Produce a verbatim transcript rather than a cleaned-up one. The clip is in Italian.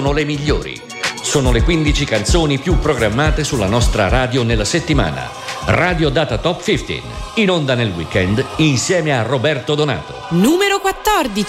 Sono le migliori. Sono le quindici canzoni più programmate sulla nostra radio nella settimana. Radio Data Top quindici, in onda nel weekend insieme a Roberto Donato. Numero quattordici.